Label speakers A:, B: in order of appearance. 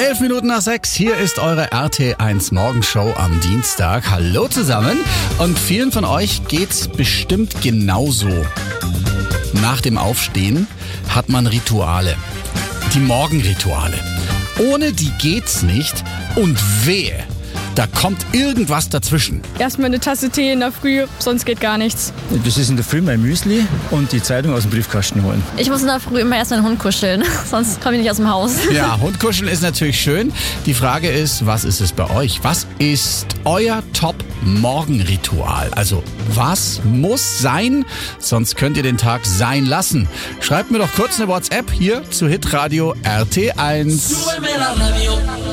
A: 6:11, hier ist eure RT1 Morgenshow am Dienstag. Hallo zusammen und vielen von euch geht's bestimmt genauso. Nach dem Aufstehen hat man Rituale, die Morgenrituale. Ohne die geht's nicht und wehe, da kommt irgendwas dazwischen.
B: Erstmal eine Tasse Tee in der Früh, sonst geht gar nichts.
C: Das ist in der Früh mein Müsli und die Zeitung aus dem Briefkasten holen.
D: Ich muss in der Früh immer erst meinen Hund kuscheln, sonst komme ich nicht aus dem Haus.
A: Ja, Hundkuscheln ist natürlich schön. Die Frage ist, was ist es bei euch? Was ist euer Top-Morgenritual? Also, was muss sein? Sonst könnt ihr den Tag sein lassen. Schreibt mir doch kurz eine WhatsApp hier zu Hitradio RT1.